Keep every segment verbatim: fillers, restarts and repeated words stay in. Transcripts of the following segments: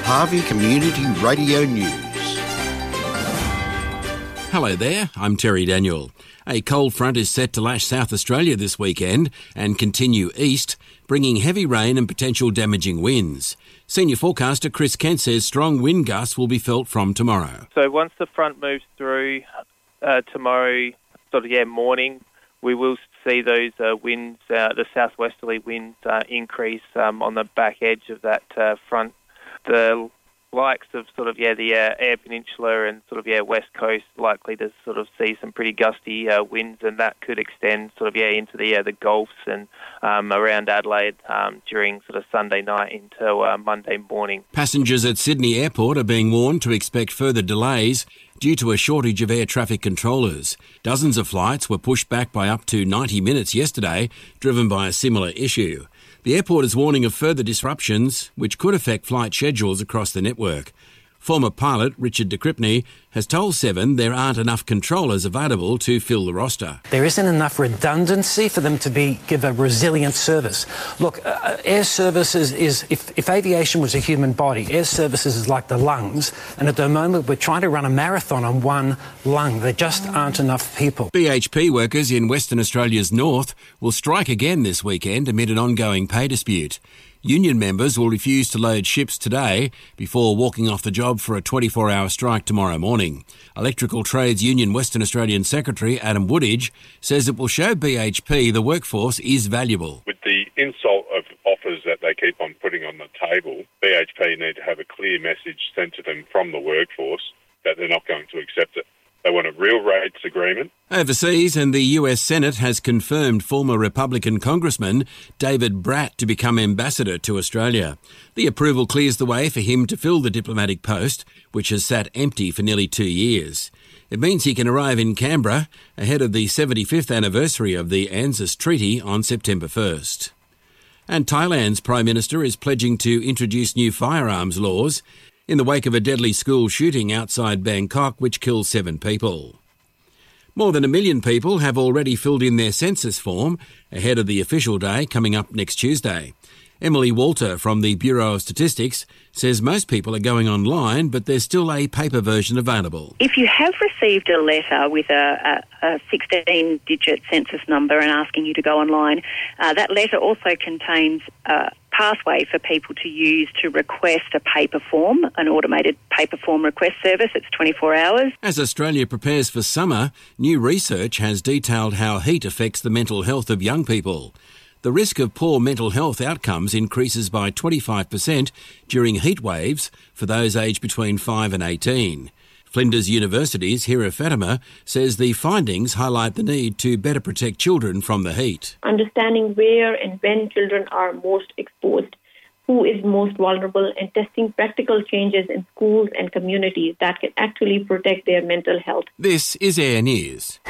Harvey Community Radio News. Hello there, I'm Terry Daniel. A cold front is set to lash South Australia this weekend and continue east, bringing heavy rain and potential damaging winds. Senior forecaster Chris Kent says strong wind gusts will be felt from tomorrow. So once the front moves through uh, tomorrow, sort of, yeah, morning, we will see those uh, winds, uh, the southwesterly winds uh, increase um, on the back edge of that uh, front. The likes of sort of, yeah, the uh, Eyre Peninsula and sort of, yeah, west coast likely to sort of see some pretty gusty uh, winds, and that could extend sort of, yeah, into the uh, the Gulfs and um, around Adelaide um, during sort of Sunday night into uh, Monday morning. Passengers at Sydney Airport are being warned to expect further delays due to a shortage of air traffic controllers. Dozens of flights were pushed back by up to ninety minutes yesterday, driven by a similar issue. The airport is warning of further disruptions, which could affect flight schedules across the network. Former pilot Richard de Cripney has told Seven there aren't enough controllers available to fill the roster. There isn't enough redundancy for them to be give a resilient service. Look, uh, air services is, if, if aviation was a human body, air services is like the lungs, and at the moment we're trying to run a marathon on one lung. There just aren't enough people. B H P workers in Western Australia's north will strike again this weekend amid an ongoing pay dispute. Union members will refuse to load ships today before walking off the job for a twenty-four hour strike tomorrow morning. Electrical Trades Union Western Australian Secretary Adam Woodage says it will show B H P the workforce is valuable. With the insult of offers that they keep on putting on the table, B H P need to have a clear message sent to them from the workforce that they're not going to accept it. They want a real rates agreement. Overseas, and the U S Senate has confirmed former Republican Congressman David Bratt to become ambassador to Australia. The approval clears the way for him to fill the diplomatic post, which has sat empty for nearly two years. It means he can arrive in Canberra ahead of the seventy-fifth anniversary of the ANZUS Treaty on September first. And Thailand's Prime Minister is pledging to introduce new firearms laws in the wake of a deadly school shooting outside Bangkok which killed seven people. More than a million people have already filled in their census form ahead of the official day coming up next Tuesday. Emily Walter from the Bureau of Statistics says most people are going online, but there's still a paper version available. If you have received a letter with a, a sixteen-digit census number and asking you to go online, uh, that letter also contains a pathway for people to use to request a paper form, an automated paper form request service. It's twenty-four hours. As Australia prepares for summer, new research has detailed how heat affects the mental health of young people. The risk of poor mental health outcomes increases by twenty-five percent during heat waves for those aged between five and eighteen. Flinders University's Hira Fatima says the findings highlight the need to better protect children from the heat. Understanding where and when children are most exposed, who is most vulnerable, and testing practical changes in schools and communities that can actually protect their mental health. This is Air News.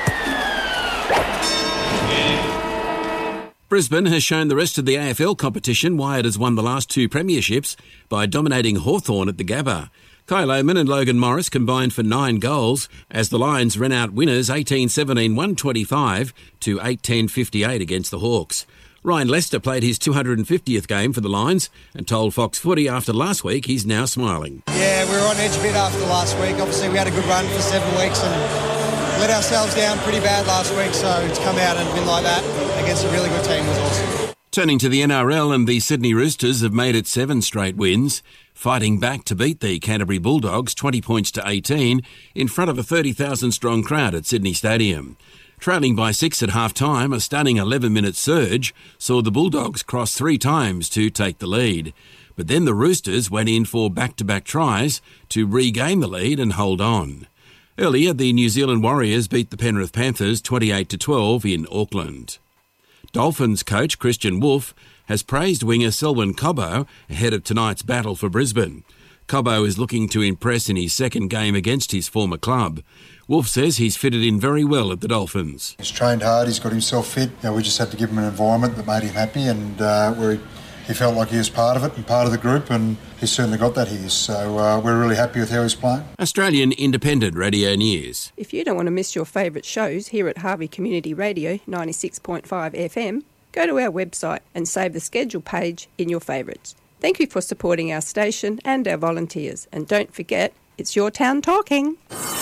Brisbane has shown the rest of the A F L competition why it has won the last two premierships by dominating Hawthorn at the Gabba. Kai Lohman and Logan Morris combined for nine goals as the Lions ran out winners eighteen seventeen one twenty-five to eight ten fifty-eight against the Hawks. Ryan Lester played his two hundred fiftieth game for the Lions and told Fox Footy after last week he's now smiling. Yeah, we were on edge a bit after last week. Obviously we had a good run for seven weeks and let ourselves down pretty bad last week, so to come out and win like that against a really good team was awesome. Turning to the N R L, and the Sydney Roosters have made it seven straight wins, fighting back to beat the Canterbury Bulldogs twenty points to eighteen in front of a thirty thousand strong crowd at Sydney Stadium. Trailing by six at half-time, a stunning eleven-minute surge saw the Bulldogs cross three times to take the lead. But then the Roosters went in for back-to-back tries to regain the lead and hold on. Earlier, the New Zealand Warriors beat the Penrith Panthers twenty-eight to twelve in Auckland. Dolphins coach Christian Wolf has praised winger Selwyn Cobbo ahead of tonight's battle for Brisbane. Cobbo is looking to impress in his second game against his former club. Wolf says he's fitted in very well at the Dolphins. He's trained hard, he's got himself fit. You know, we just had to give him an environment that made him happy and uh, where he, he felt like he was part of it and part of the group, and he's certainly got that here. So uh, we're really happy with how he's playing. Australian Independent Radio News. If you don't want to miss your favourite shows here at Harvey Community Radio ninety-six point five F M, go to our website and save the schedule page in your favourites. Thank you for supporting our station and our volunteers. And don't forget, it's your town talking.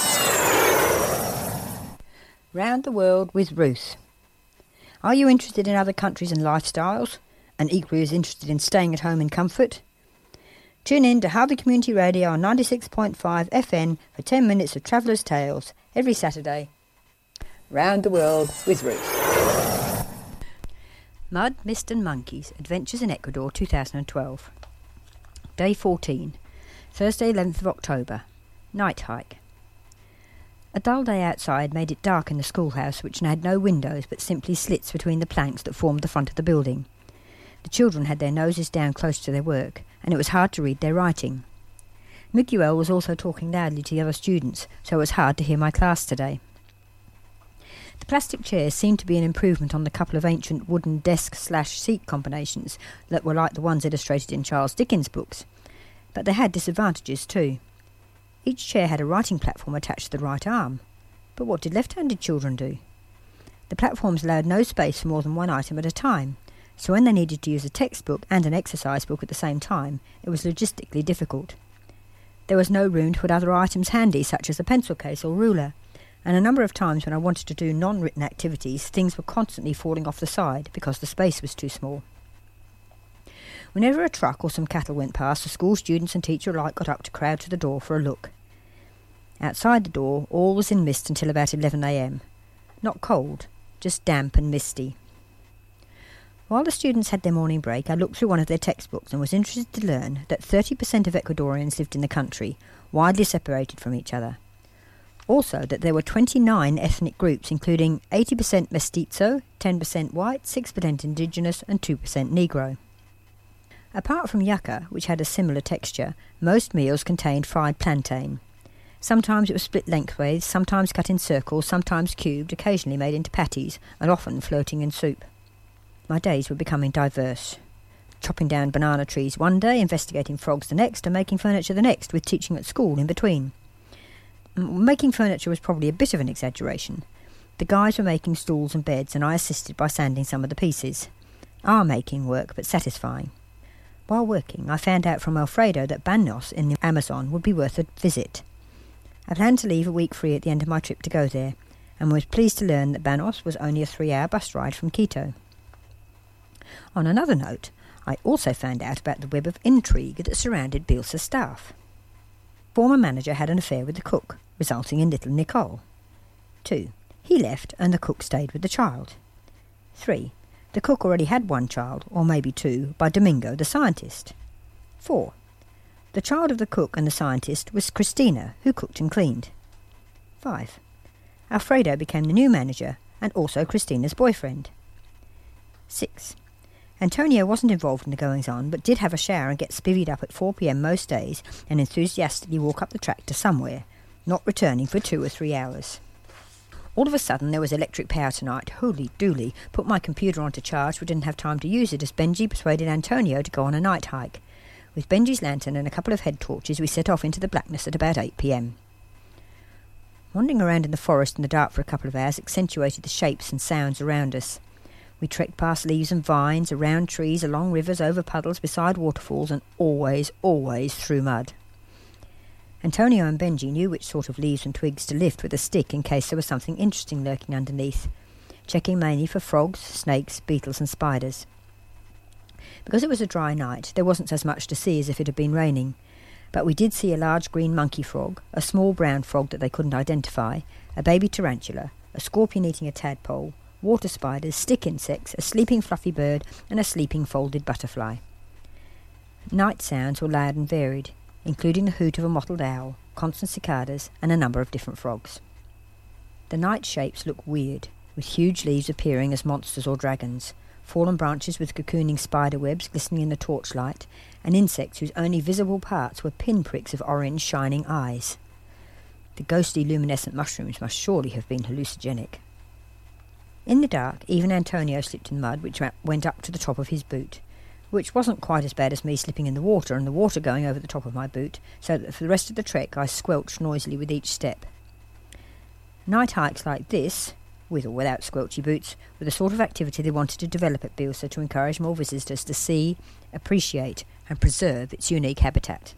Round the World with Ruth. Are you interested in other countries and lifestyles, and equally as interested in staying at home in comfort? Tune in to Harvey Community Radio on ninety-six point five F M for ten minutes of Traveller's Tales every Saturday. Round the World with Ruth. Mud, Mist and Monkeys, Adventures in Ecuador two thousand twelve. Day fourteen, Thursday eleventh of October. Night hike. A dull day outside made it dark in the schoolhouse, which had no windows but simply slits between the planks that formed the front of the building. The children had their noses down close to their work, and it was hard to read their writing. Miguel was also talking loudly to the other students, so it was hard to hear my class today. The plastic chairs seemed to be an improvement on the couple of ancient wooden desk-slash-seat combinations that were like the ones illustrated in Charles Dickens' books, but they had disadvantages too. Each chair had a writing platform attached to the right arm. But what did left-handed children do? The platforms allowed no space for more than one item at a time, so when they needed to use a textbook and an exercise book at the same time, it was logistically difficult. There was no room to put other items handy, such as a pencil case or ruler, and a number of times when I wanted to do non-written activities, things were constantly falling off the side because the space was too small. Whenever a truck or some cattle went past, the school students and teacher alike got up to crowd to the door for a look. Outside the door, all was in mist until about eleven a m. Not cold, just damp and misty. While the students had their morning break, I looked through one of their textbooks and was interested to learn that thirty percent of Ecuadorians lived in the country, widely separated from each other. Also that there were twenty-nine ethnic groups, including eighty percent mestizo, ten percent white, six percent indigenous and two percent Negro. Apart from yucca, which had a similar texture, most meals contained fried plantain. Sometimes it was split lengthways, sometimes cut in circles, sometimes cubed, occasionally made into patties, and often floating in soup. My days were becoming diverse. Chopping down banana trees one day, investigating frogs the next, and making furniture the next, with teaching at school in between. Making furniture was probably a bit of an exaggeration. The guys were making stools and beds, and I assisted by sanding some of the pieces. Arm-making work, but satisfying. While working, I found out from Alfredo that Banos in the Amazon would be worth a visit. I planned to leave a week free at the end of my trip to go there, and was pleased to learn that Banos was only a three-hour bus ride from Quito. On another note, I also found out about the web of intrigue that surrounded Bilsa's staff. Former manager had an affair with the cook, resulting in little Nicole. Two, he left and the cook stayed with the child. Three, the cook already had one child, or maybe two, by Domingo the scientist. Four, the child of the cook and the scientist was Christina, who cooked and cleaned. Five, Alfredo became the new manager and also Christina's boyfriend. Six, Antonio wasn't involved in the goings-on, but did have a shower and get spivvied up at four p m most days and enthusiastically walk up the track to somewhere, not returning for two or three hours. All of a sudden there was electric power tonight. Holy dooly, put my computer onto charge but didn't have time to use it as Benji persuaded Antonio to go on a night hike. With Benji's lantern and a couple of head torches we set off into the blackness at about eight p m. Wandering around in the forest in the dark for a couple of hours accentuated the shapes and sounds around us. We trekked past leaves and vines, around trees, along rivers, over puddles, beside waterfalls, and always, always through mud. Antonio and Benji knew which sort of leaves and twigs to lift with a stick in case there was something interesting lurking underneath, checking mainly for frogs, snakes, beetles and spiders. Because it was a dry night, there wasn't as much to see as if it had been raining, but we did see a large green monkey frog, a small brown frog that they couldn't identify, a baby tarantula, a scorpion eating a tadpole, water spiders, stick insects, a sleeping fluffy bird, and a sleeping folded butterfly. Night sounds were loud and varied, including the hoot of a mottled owl, constant cicadas, and a number of different frogs. The night shapes looked weird, with huge leaves appearing as monsters or dragons, fallen branches with cocooning spider webs glistening in the torchlight, and insects whose only visible parts were pinpricks of orange shining eyes. The ghostly luminescent mushrooms must surely have been hallucinogenic. In the dark, even Antonio slipped in mud which went up to the top of his boot, which wasn't quite as bad as me slipping in the water and the water going over the top of my boot, so that for the rest of the trek I squelched noisily with each step. Night hikes like this, with or without squelchy boots, were the sort of activity they wanted to develop at Bilsa to encourage more visitors to see, appreciate and preserve its unique habitat.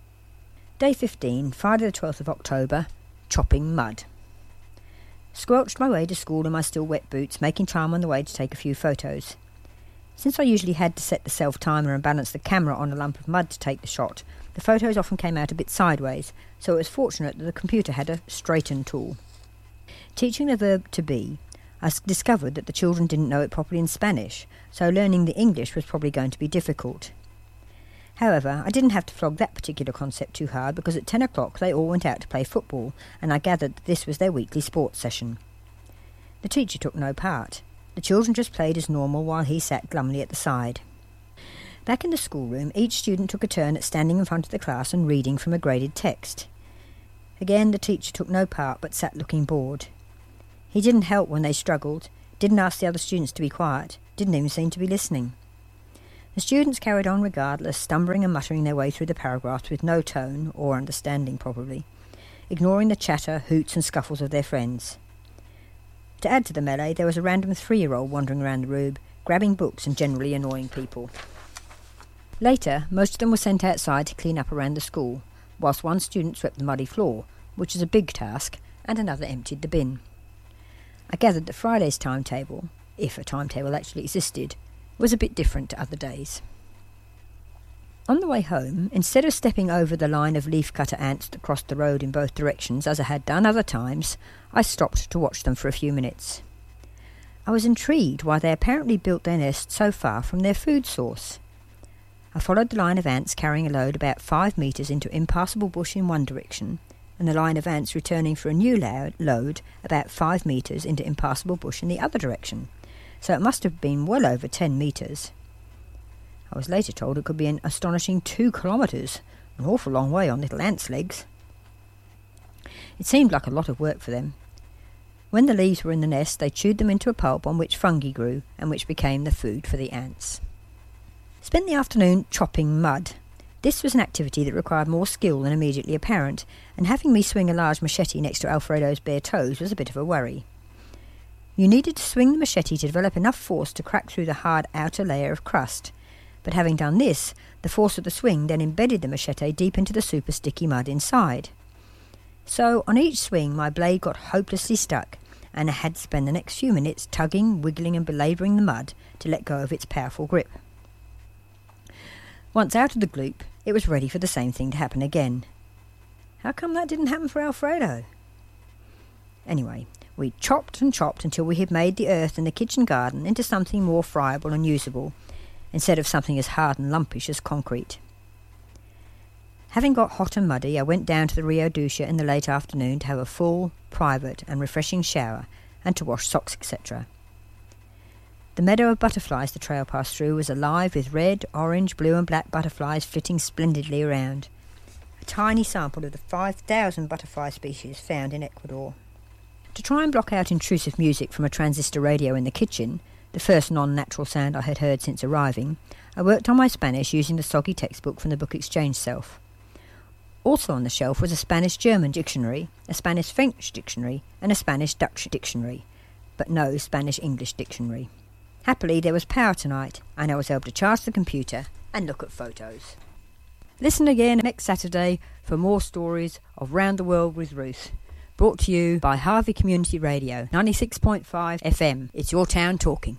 Day fifteen, Friday the twelfth of October, chopping mud. Squelched my way to school in my still wet boots, making time on the way to take a few photos. Since I usually had to set the self-timer and balance the camera on a lump of mud to take the shot, the photos often came out a bit sideways, so it was fortunate that the computer had a straighten tool. Teaching the verb to be, I discovered that the children didn't know it properly in Spanish, so learning the English was probably going to be difficult. However, I didn't have to flog that particular concept too hard because at ten o'clock they all went out to play football, and I gathered that this was their weekly sports session. The teacher took no part. The children just played as normal while he sat glumly at the side. Back in the schoolroom, each student took a turn at standing in front of the class and reading from a graded text. Again, the teacher took no part but sat looking bored. He didn't help when they struggled, didn't ask the other students to be quiet, didn't even seem to be listening. The students carried on regardless, stumbling and muttering their way through the paragraphs with no tone, or understanding probably, ignoring the chatter, hoots and scuffles of their friends. To add to the melee, there was a random three-year-old wandering around the room, grabbing books and generally annoying people. Later, most of them were sent outside to clean up around the school, whilst one student swept the muddy floor, which is a big task, and another emptied the bin. I gathered that Friday's timetable, if a timetable actually existed, was a bit different to other days. On the way home, instead of stepping over the line of leaf-cutter ants that crossed the road in both directions, as I had done other times, I stopped to watch them for a few minutes. I was intrigued why they apparently built their nest so far from their food source. I followed the line of ants carrying a load about five metres into impassable bush in one direction, and the line of ants returning for a new load about five metres into impassable bush in the other direction, so it must have been well over ten metres. I was later told it could be an astonishing two kilometres, an awful long way on little ants' legs. It seemed like a lot of work for them. When the leaves were in the nest, they chewed them into a pulp on which fungi grew, and which became the food for the ants. Spent the afternoon chopping mud. This was an activity that required more skill than immediately apparent, and having me swing a large machete next to Alfredo's bare toes was a bit of a worry. You needed to swing the machete to develop enough force to crack through the hard outer layer of crust, but having done this, the force of the swing then embedded the machete deep into the super sticky mud inside. So, on each swing my blade got hopelessly stuck, and I had to spend the next few minutes tugging, wiggling and belabouring the mud to let go of its powerful grip. Once out of the gloop, it was ready for the same thing to happen again. How come that didn't happen for Alfredo? Anyway, we chopped and chopped until we had made the earth in the kitchen garden into something more friable and usable, instead of something as hard and lumpish as concrete. Having got hot and muddy, I went down to the Rio Ducha in the late afternoon to have a full, private and refreshing shower, and to wash socks, et cetera. The meadow of butterflies the trail passed through was alive with red, orange, blue and black butterflies flitting splendidly around, a tiny sample of the five thousand butterfly species found in Ecuador. To try and block out intrusive music from a transistor radio in the kitchen, the first non-natural sound I had heard since arriving, I worked on my Spanish using the soggy textbook from the Book Exchange shelf. Also on the shelf was a Spanish-German dictionary, a Spanish-French dictionary and a Spanish-Dutch dictionary, but no Spanish-English dictionary. Happily, there was power tonight, and I was able to charge the computer and look at photos. Listen again next Saturday for more stories of Round the World with Ruth, brought to you by Harvey Community Radio, ninety-six point five F M. It's your town talking.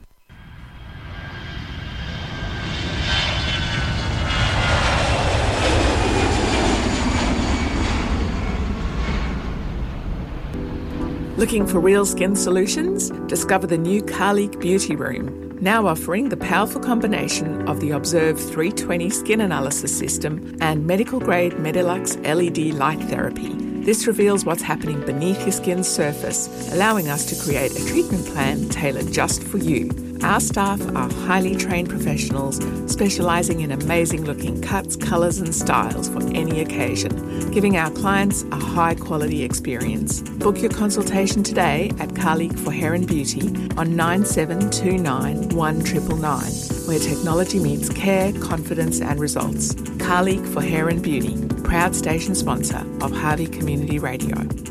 Looking for real skin solutions? Discover the new Carleek Beauty Room, now offering the powerful combination of the Observe three twenty skin analysis system and medical-grade Medilux L E D light therapy. This reveals what's happening beneath your skin's surface, allowing us to create a treatment plan tailored just for you. Our staff are highly trained professionals specialising in amazing-looking cuts, colours and styles for any occasion, giving our clients a high-quality experience. Book your consultation today at Carleek for Hair and Beauty on nine seven two nine, one nine nine nine, where technology meets care, confidence and results. Carleek for Hair and Beauty, proud station sponsor of Harvey Community Radio.